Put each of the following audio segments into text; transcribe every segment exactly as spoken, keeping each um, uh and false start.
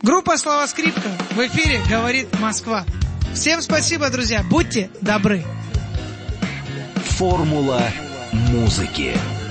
Группа «Слава Скрипка» в эфире «Говорит Москва». Всем спасибо, друзья. Будьте добры. Формула музыки.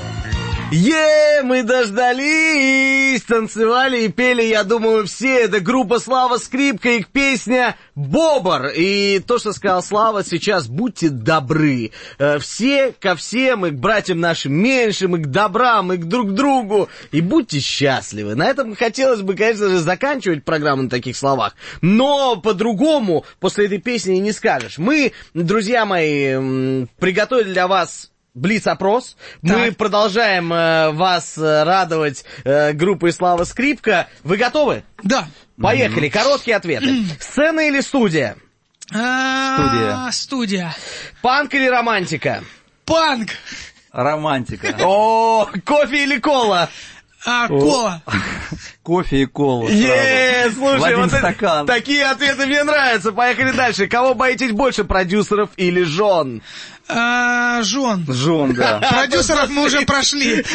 Е, мы дождались, танцевали и пели, я думаю, все. Это группа «Слава Скрипка», их песня «Бобр». И то, что сказал Слава сейчас, будьте добры. Все ко всем, и к братьям нашим меньшим, и к добрам, и к друг другу. И будьте счастливы. На этом хотелось бы, конечно же, заканчивать программу на таких словах. Но по-другому после этой песни не скажешь. Мы, друзья мои, приготовили для вас блиц-опрос. Мы продолжаем э, вас э, радовать э, группой «Слава Скрипка». Вы готовы? Да. Поехали. Mm-hmm. Короткие ответы. Mm-hmm. Сцена или студия? Студия. Студия. Панк или романтика? Панк. Романтика. О, кофе или кола? А, кола. Кофе и кола. Е, слушай, вот стакан. Такие ответы мне нравятся. Поехали дальше. Кого боитесь больше, продюсеров или жен? А, жен. Жен, да. Продюсеров мы уже прошли.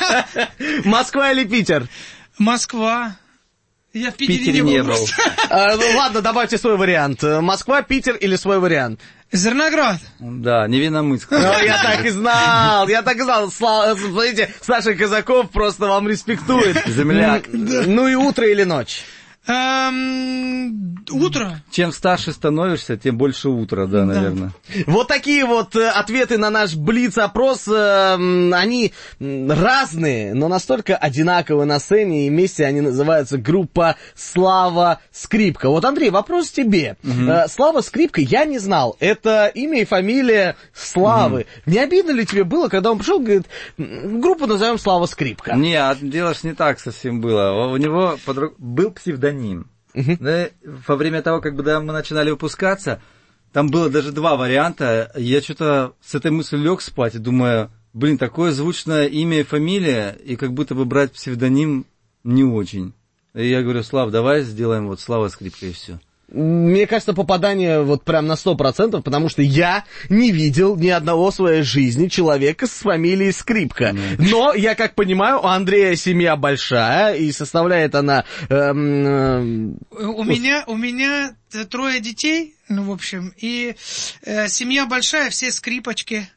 Москва или Питер? Москва. Я в Питере, Питере не не был. был. А, ну, ладно, добавьте свой вариант. Москва, Питер или свой вариант? Зерноград. Да, Невинномысск. Ну, я так и знал, я так и знал. Слава, смотрите, Саша Казаков просто вам респектует. Земляк. Ну и утро или ночь? Эм, утро. Чем старше становишься, тем больше утра, да, наверное. Вот такие вот э, ответы на наш блиц-опрос, э, они разные, но настолько одинаковые на сцене, и вместе они называются группа «Слава Скрипка». Вот, Андрей, вопрос тебе. Угу. Э, Слава Скрипка, я не знал, это имя и фамилия Славы. Угу. Не обидно ли тебе было, когда он пришел, говорит, группу назовем «Слава Скрипка»? Не, дело ж не так совсем было. У него подруг... был псевдоним. Uh-huh. Да, во время того, как бы, да, мы начинали выпускаться, там было даже два варианта. Я что-то с этой мыслью лег спать и думаю, блин, такое звучное имя и фамилия, и как будто бы брать псевдоним не очень. И я говорю, Слав, давай сделаем вот Слава Скрипка и все. Мне кажется, попадание вот прям на сто процентов, потому что я не видел ни одного в своей жизни человека с фамилией Скрипка. Mm. Но, я как понимаю, у Андрея семья большая, и составляет она... Эм, эм... У, меня, у меня трое детей, ну, в общем, и э, семья большая, все скрипочки.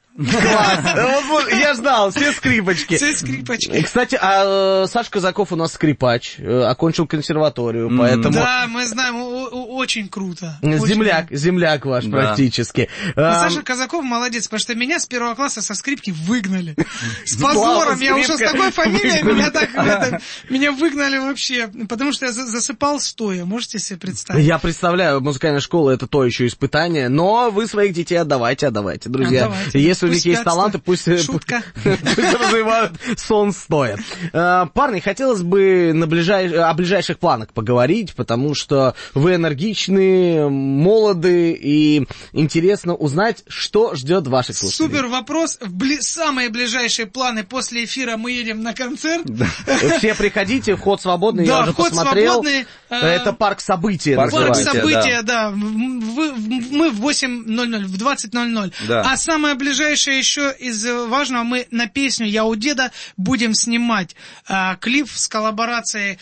Я знал, все скрипочки. Все скрипочки. Кстати, а Саша Казаков у нас скрипач, окончил консерваторию, поэтому... Да, мы знаем, очень круто. Земляк, земляк ваш практически. Саша Казаков молодец, потому что меня с первого класса со скрипки выгнали. С позором, я ушел с такой фамилией, меня так... Меня выгнали вообще, потому что я засыпал стоя, можете себе представить? Я представляю, музыкальная школа — это то еще испытание, но вы своих детей отдавайте, отдавайте, друзья. Если у них есть таланты, пусть, пусть развивают сон стоя. Парни, хотелось бы на ближай... о ближайших планах поговорить, потому что вы энергичны, молоды, и интересно узнать, что ждет ваших слушателей. Супер вопрос. В бли... Самые ближайшие планы после эфира мы едем на концерт. Да. Все приходите, вход свободный, да, я уже вход посмотрел. Свободный. Это парк события. Парк события, да. да. Мы в восемь ноль ноль, в двадцать ноль ноль. Да. А самое ближайшее еще из важного, мы на песню «Я у деда» будем снимать э, клип с коллаборацией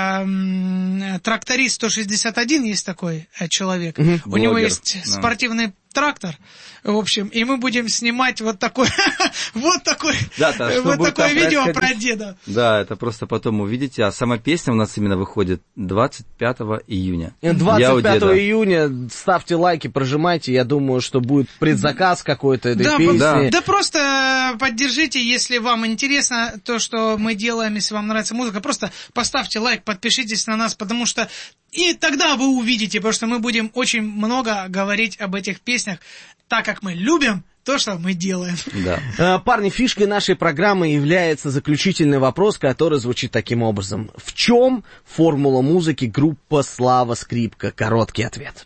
э, «Тракторист сто шестьдесят один», есть такой э, человек. Угу. У Блогер. него есть да. спортивный трактор, в общем, и мы будем снимать вот такой, вот такой, да, то, вот такое видео происходить? про деда. Да, это просто потом увидите. А сама песня у нас именно выходит двадцать пятого июня. двадцать пятого июня, ставьте лайки, прожимайте, я думаю, что будет предзаказ какой-то этой да, песни. Да. да просто поддержите, если вам интересно то, что мы делаем, если вам нравится музыка, просто поставьте лайк, подпишитесь на нас, потому что и тогда вы увидите, потому что мы будем очень много говорить об этих песнях, так как мы любим то, что мы делаем. Да. Парни, фишкой нашей программы является заключительный вопрос, который звучит таким образом. В чем формула музыки группа «Слава Скрипка»? Короткий ответ.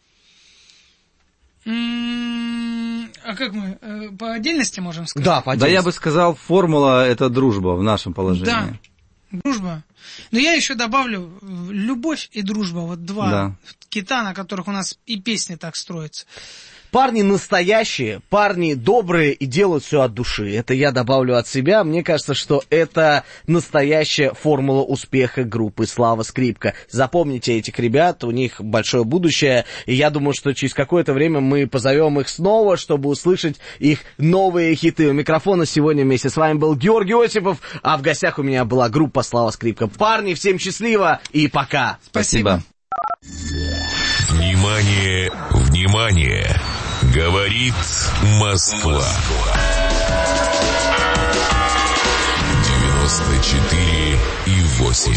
А как мы? По отдельности можем сказать? Да, по отдельности. Да, я бы сказал, формула — это дружба в нашем положении. Да, дружба. Но я еще добавлю любовь и дружба. Вот два да. кита, на которых у нас и песни так строятся. Парни настоящие, парни добрые и делают все от души. Это я добавлю от себя. Мне кажется, что это настоящая формула успеха группы «Слава Скрипка». Запомните этих ребят, у них большое будущее. И я думаю, что через какое-то время мы позовем их снова, чтобы услышать их новые хиты. У микрофона сегодня вместе с вами был Георгий Осипов, а в гостях у меня была группа «Слава Скрипка». Парни, всем счастливо и пока. Спасибо. Внимание, внимание! Говорит Москва. девяносто четыре и восемь.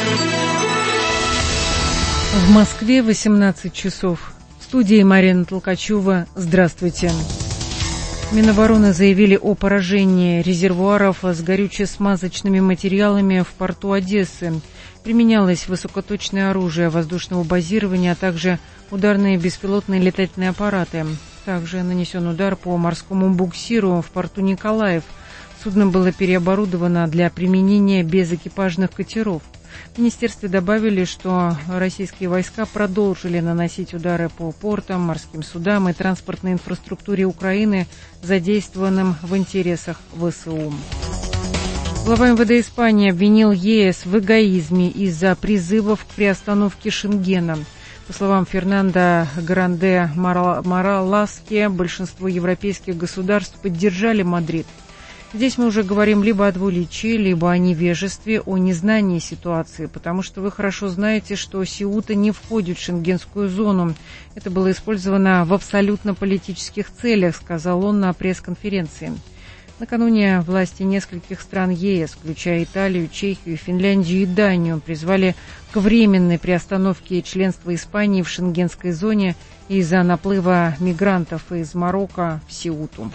В Москве восемнадцать часов. В студии Марина Толкачева. Здравствуйте. Минобороны заявили о поражении резервуаров с горюче-смазочными материалами в порту Одессы. Применялось высокоточное оружие воздушного базирования, а также ударные беспилотные летательные аппараты. Также нанесен удар по морскому буксиру в порту Николаев. Судно было переоборудовано для применения безэкипажных катеров. В министерстве добавили, что российские войска продолжили наносить удары по портам, морским судам и транспортной инфраструктуре Украины, задействованным в интересах ВСУ. Глава МВД Испании обвинил ЕС в эгоизме из-за призывов к приостановке Шенгена. По словам Фернандо Гранде Мораласки, большинство европейских государств поддержали Мадрид. Здесь мы уже говорим либо о двуличии, либо о невежестве, о незнании ситуации, потому что вы хорошо знаете, что Сеута не входит в шенгенскую зону. Это было использовано в абсолютно политических целях, сказал он на пресс-конференции. Накануне власти нескольких стран ЕС, включая Италию, Чехию, Финляндию и Данию, призвали к временной приостановке членства Испании в шенгенской зоне из-за наплыва мигрантов из Марокко в Сеуту.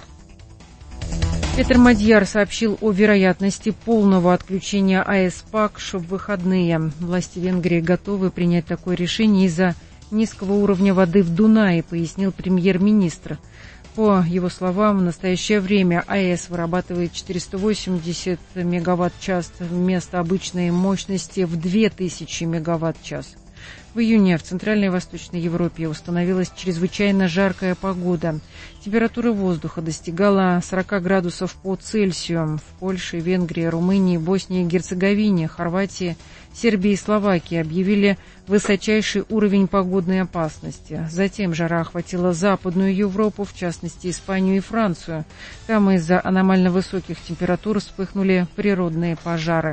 Петр Мадьяр сообщил о вероятности полного отключения АЭС Пакш в выходные. Власти Венгрии готовы принять такое решение из-за низкого уровня воды в Дунае, пояснил премьер-министр. По его словам, в настоящее время АЭС вырабатывает четыреста восемьдесят мегаватт-час вместо обычной мощности в две тысячи мегаватт-час. В июне в Центральной и Восточной Европе установилась чрезвычайно жаркая погода. Температура воздуха достигала сорок градусов по Цельсию. В Польше, Венгрии, Румынии, Боснии и Герцеговине, Хорватии, Сербии и Словакии объявили высочайший уровень погодной опасности. Затем жара охватила Западную Европу, в частности Испанию и Францию. Там из-за аномально высоких температур вспыхнули природные пожары.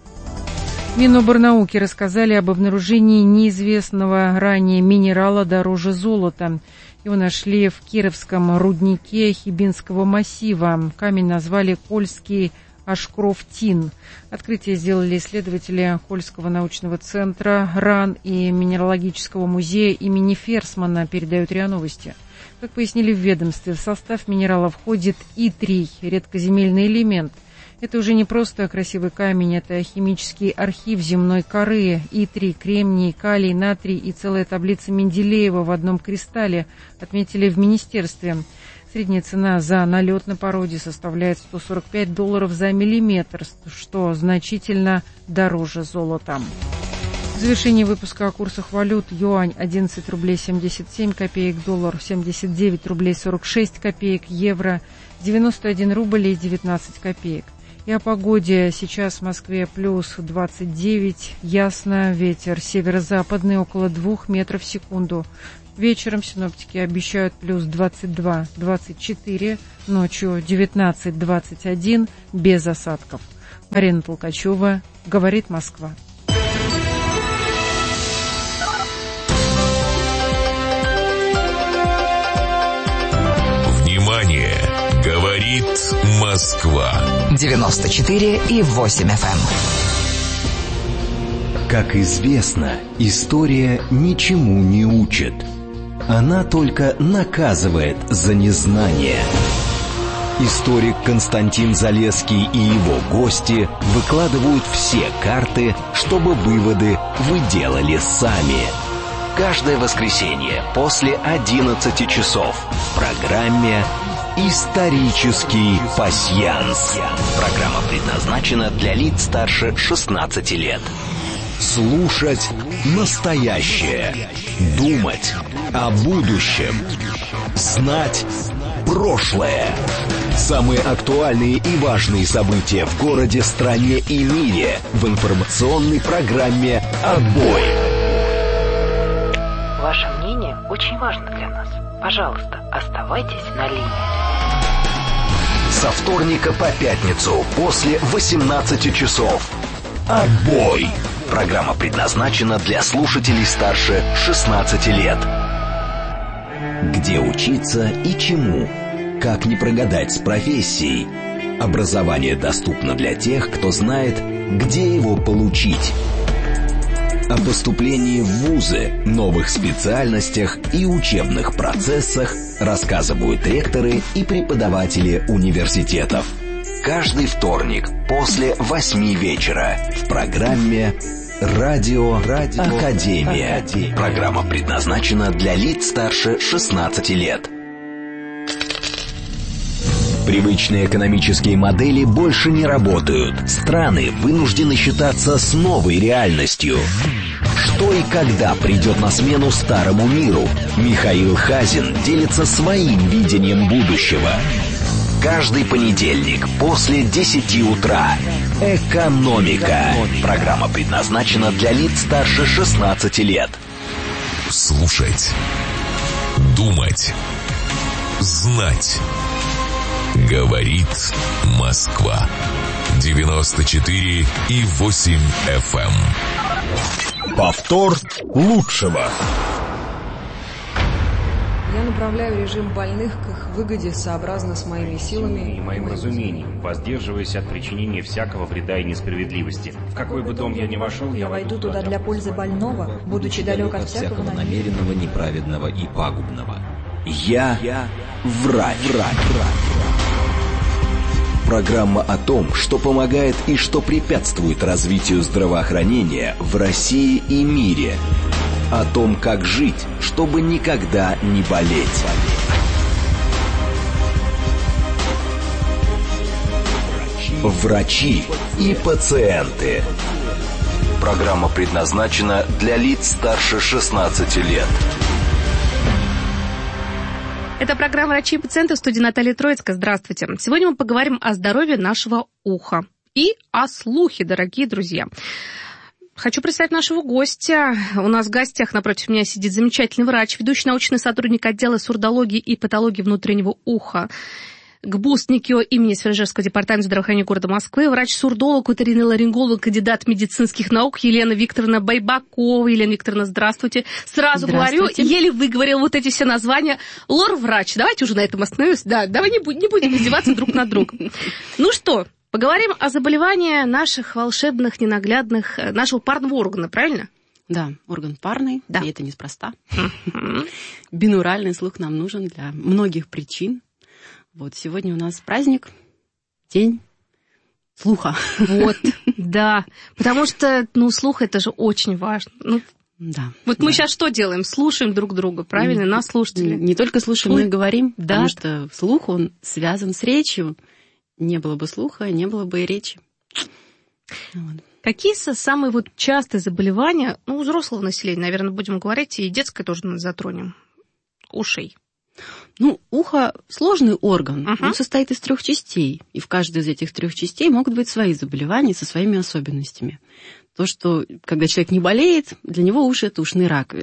Миноборнауки рассказали об обнаружении неизвестного ранее минерала дороже золота. Его нашли в Кировском руднике Хибинского массива. Камень назвали Кольский ашкрофтин. Открытие сделали исследователи Кольского научного центра РАН и Минералогического музея имени Ферсмана, передают РИА Новости. Как пояснили в ведомстве, в состав минерала входит итрий, редкоземельный элемент. Это уже не просто красивый камень, это химический архив земной коры. Итрий, кремний, калий, натрий и целая таблица Менделеева в одном кристалле, отметили в министерстве. Средняя цена за налет на породе составляет сто сорок пять долларов за миллиметр, что значительно дороже золота. В завершении выпуска о курсах валют: юань одиннадцать рублей семьдесят семь копеек, доллар семьдесят девять рублей сорок шесть копеек, евро девяносто один рубль и девятнадцать копеек. И о погоде. Сейчас в Москве плюс двадцать девять, ясно, ветер северо-западный около двух метров в секунду. Вечером синоптики обещают плюс двадцать два - двадцать четыре, ночью девятнадцать - двадцать один, без осадков. Марина Толкачева, говорит Москва. Внимание! Говорит Москва. девяносто четыре и восемь эф эм. Как известно, история ничему не учит. Она только наказывает за незнание. Историк Константин Залесский и его гости выкладывают все карты, чтобы выводы вы делали сами. Каждое воскресенье после одиннадцати часов в программе «Исторический пасьянс». Программа предназначена для лиц старше шестнадцати лет. Слушать настоящее. Думать о будущем. Знать прошлое. Самые актуальные и важные события в городе, стране и мире в информационной программе «Отбой». Ваше мнение очень важно для нас. Пожалуйста, оставайтесь на линии. Со вторника по пятницу после восемнадцати часов. «Отбой». Программа предназначена для слушателей старше шестнадцати лет. Где учиться и чему? Как не прогадать с профессией? Образование доступно для тех, кто знает, где его получить. О поступлении в вузы, новых специальностях и учебных процессах рассказывают ректоры и преподаватели университетов. Каждый вторник после восьми вечера в программе «Радио, Радио Академия». Академия. Программа предназначена для лиц старше шестнадцати лет. Привычные экономические модели больше не работают. Страны вынуждены считаться с новой реальностью. Что и когда придет на смену старому миру? Михаил Хазин делится своим видением будущего. Каждый понедельник после десяти утра. «Экономика». Программа предназначена для лиц старше шестнадцати лет. Слушать. Думать. Знать. Говорит Москва. девяносто четыре и восемь эф эм. Повтор лучшего. Я направляю режим больных к их выгоде сообразно с моими силами и моим разумением, воздерживаясь от причинения всякого вреда и несправедливости. В какой бы дом я ни вошел, я войду туда для пользы больного, будучи далек от всякого намеренного, неправедного и пагубного. Я, я врач. врач. Программа о том, что помогает и что препятствует развитию здравоохранения в России и мире. О том, как жить, чтобы никогда не болеть. Врачи и пациенты. Программа предназначена для лиц старше шестнадцати лет. Это программа «Врачи и пациенты», в студии Наталья Троицкая. Здравствуйте. Сегодня мы поговорим о здоровье нашего уха и о слухе, дорогие друзья. Хочу представить нашего гостя. У нас в гостях напротив меня сидит замечательный врач, ведущий научный сотрудник отдела сурдологии и патологии внутреннего уха ГБУС НИКИО имени Свежевского департамента здравоохранения города Москвы, врач-сурдолог, ветеринолог, кандидат медицинских наук Елена Викторовна Байбакова. Елена Викторовна, здравствуйте. Сразу говорю, еле выговорил вот эти все названия. Лор-врач. Давайте уже на этом остановимся. Да, давай не будем, не будем издеваться друг над другом. Ну что, поговорим о заболевании наших волшебных, ненаглядных, нашего парного органа, правильно? Да, орган парный, да. И это неспроста. Бинуральный слух нам нужен для многих причин. Вот сегодня у нас праздник, день слуха. Вот, да, потому что, ну, слух это же очень важно. Ну, да. Вот да. мы сейчас что делаем? Слушаем друг друга, правильно? Нас слушатели. Не только слушаем, но и говорим, да. Потому что слух, он связан с речью. Не было бы слуха, не было бы и речи. Вот. Какие самые вот частые заболевания, ну, у взрослого населения, наверное, будем говорить, и детское тоже затронем, ушей? Ну, ухо сложный орган, uh-huh. он состоит из трех частей, и в каждой из этих трех частей могут быть свои заболевания со своими особенностями. То, что когда человек не болеет, для него уши – это ушные раковины.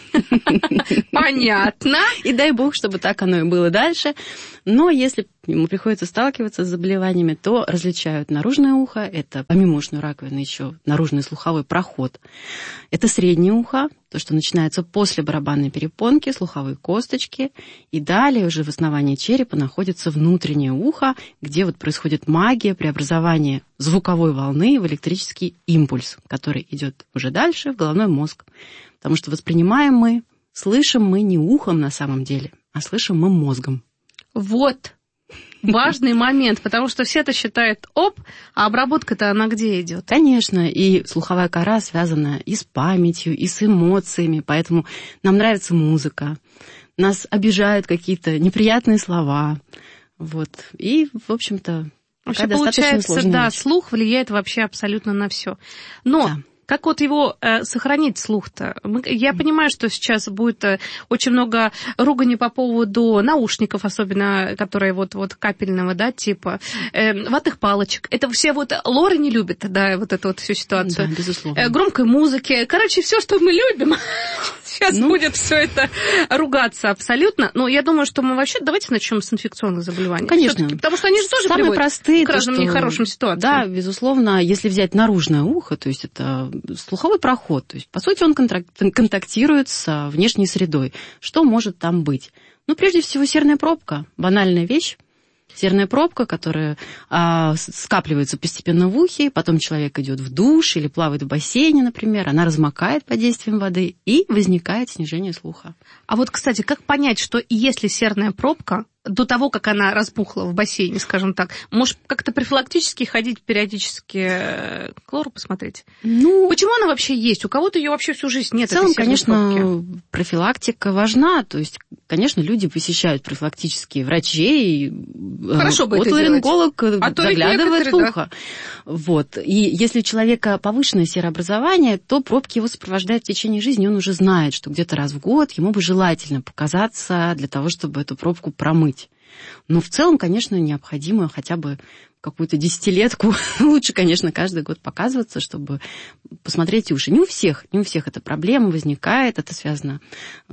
Понятно. И дай бог, чтобы так оно и было дальше. Но если ему приходится сталкиваться с заболеваниями, то различают наружное ухо, это помимо ушной раковины еще наружный слуховой проход. Это среднее ухо, то, что начинается после барабанной перепонки, слуховые косточки. И далее уже в основании черепа находится внутреннее ухо, где вот происходит магия преобразования звуковой волны в электрический импульс, который идет уже дальше в головной мозг. Потому что воспринимаем мы, слышим мы не ухом на самом деле, а слышим мы мозгом. Вот важный момент, потому что все это считают оп, а обработка-то она где идет? Конечно, и слуховая кора связана и с памятью, и с эмоциями, поэтому нам нравится музыка, нас обижают какие-то неприятные слова, вот, и, в общем-то, вообще получается, да, слух влияет вообще абсолютно на все. Но... Да. Как вот его э, сохранить, слух-то? Мы, я понимаю, что сейчас будет э, очень много ругани по поводу наушников, особенно, которые вот, вот капельного, да, типа, э, ватных палочек. Это все вот... Лора не любит, да, вот эту вот всю ситуацию. Да, безусловно. Э, громкой музыки. Короче, все, что мы любим, сейчас ну, будет все это ругаться абсолютно. Но я думаю, что мы вообще... Давайте начнем с инфекционных заболеваний. Конечно. Всё-таки, потому что они же тоже самые простые, к разным то, что, нехорошим ситуациям. Да, безусловно, если взять наружное ухо, то есть это слуховой проход, то есть, по сути, он контактирует с внешней средой. Что может там быть? Ну, прежде всего, серная пробка. Банальная вещь. Серная пробка, которая а, скапливается постепенно в ухе, потом человек идет в душ или плавает в бассейне, например, она размокает под действием воды, и возникает снижение слуха. А вот, кстати, как понять, что если серная пробка, до того, как она разбухла в бассейне, скажем так, может как-то профилактически ходить периодически к лору посмотреть? Ну, почему она вообще есть? У кого-то ее вообще всю жизнь нет. В целом, конечно, пробки. Профилактика важна. То есть, конечно, люди посещают профилактические врачей. Хорошо бы это ларинголог а заглядывает в ухо. Да. Вот. И если у человека повышенное серообразование, то пробки его сопровождают в течение жизни. Он уже знает, что где-то раз в год ему бы желательно показаться для того, чтобы эту пробку промыть. Но в целом, конечно, необходимо хотя бы какую-то десятилетку, лучше, конечно, каждый год показываться, чтобы посмотреть уши. Не у всех, не у всех эта проблема возникает, это связано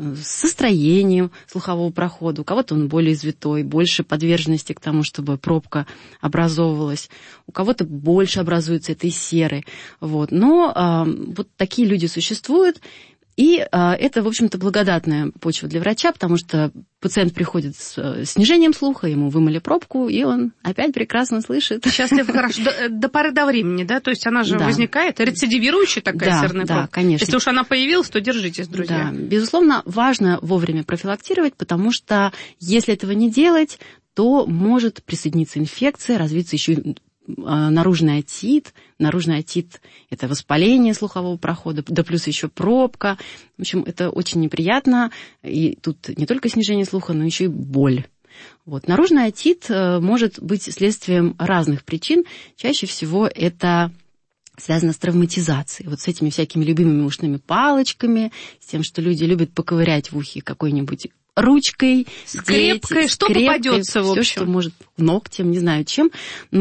с настроением слухового прохода. У кого-то он более извитой, больше подверженности к тому, чтобы пробка образовывалась. У кого-то больше образуется этой серы. Вот. Но а, вот такие люди существуют. И а, это, в общем-то, благодатная почва для врача, потому что пациент приходит с а, снижением слуха, ему вымыли пробку, и он опять прекрасно слышит. Счастлив, хорошо. До, до поры до времени, да? То есть она же да. возникает, рецидивирующая такая да, серная да, пробка. Конечно. Если уж она появилась, то держитесь, друзья. Да, безусловно, важно вовремя профилактировать, потому что если этого не делать, то может присоединиться инфекция, развиться еще и наружный отит. Наружный отит – это воспаление слухового прохода, да плюс еще пробка. В общем, это очень неприятно. И тут не только снижение слуха, но еще и боль. Вот. Наружный отит может быть следствием разных причин. Чаще всего это связано с травматизацией. Вот с этими всякими любимыми ушными палочками, с тем, что люди любят поковырять в ухе какой-нибудь ручкой, скрепкой, дети, что скрепкой, попадется, в общем. Все, что может, ногтем, не знаю чем.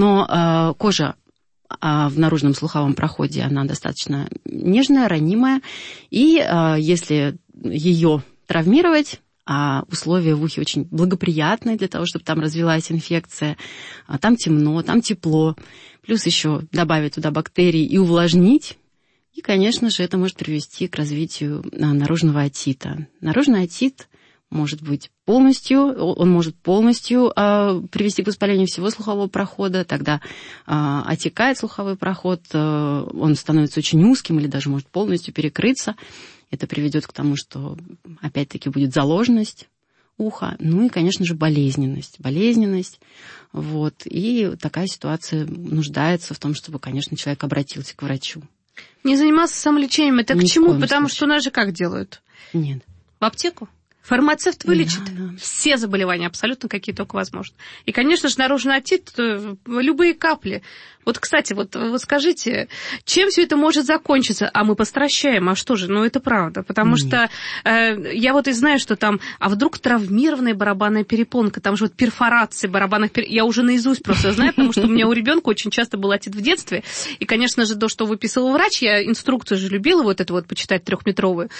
Но э, кожа э, в наружном слуховом проходе, она достаточно нежная, ранимая. И э, если ее травмировать, а условия в ухе очень благоприятные для того, чтобы там развилась инфекция, а там темно, там тепло, плюс еще добавить туда бактерии и увлажнить, и, конечно же, это может привести к развитию наружного отита. Наружный отит может быть полностью, он может полностью э, привести к воспалению всего слухового прохода, тогда э, отекает слуховой проход, э, он становится очень узким или даже может полностью перекрыться. Это приведет к тому, что опять-таки будет заложенность уха, ну и, конечно же, болезненность. Болезненность, вот, и такая ситуация нуждается в том, чтобы, конечно, человек обратился к врачу. Не заниматься самолечением, это Ни к чему? Потому случае. Что у нас же как делают? Нет. В аптеку? Фармацевт вылечит да, да. все заболевания, абсолютно какие только возможно. И, конечно же, наружный отит, любые капли. Вот, кстати, вот, вот скажите, чем все это может закончиться? А мы постращаем, а что же? Ну, это правда. Потому Нет. что э, я вот и знаю, что там, а вдруг травмированная барабанная перепонка, там же вот перфорации барабанных перепонок. Я уже наизусть просто знаю, потому что у меня у ребенка очень часто был отит в детстве. И, конечно же, то, что выписывал врач, я инструкцию же любила вот эту вот почитать трехметровую.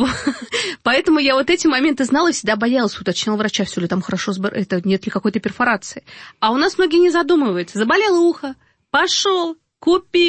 Поэтому я вот эти моменты знала и всегда боялась, уточняла врача, все ли там хорошо, это, нет ли какой-то перфорации. А у нас многие не задумываются. Заболело ухо, пошел, купил.